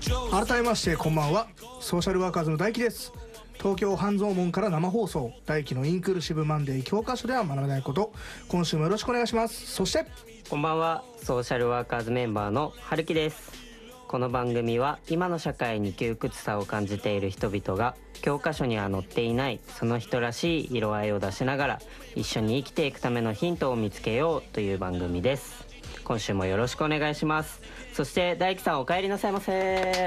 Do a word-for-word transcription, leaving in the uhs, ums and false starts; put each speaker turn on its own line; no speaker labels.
改めましてこんばんは。ソーシャルワーカーズの大輝です。東京半蔵門から生放送、大輝のインクルーシブマンデー教科書では学べないこと、今週もよろしくお願いします。そして
こんばんは、ソーシャルワーカーズメンバーの春樹です。この番組は今の社会に窮屈さを感じている人々が教科書には載っていないその人らしい色合いを出しながら一緒に生きていくためのヒントを見つけようという番組です。今週もよろしくお願いします。そして大輝さん、お帰りなさいませ。